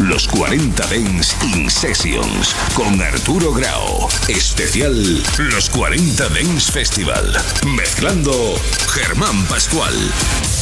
Los 40 Dance In Sessions con Arturo Grau. Especial Los 40 Dance Festival. Mezclando Germán Pascual.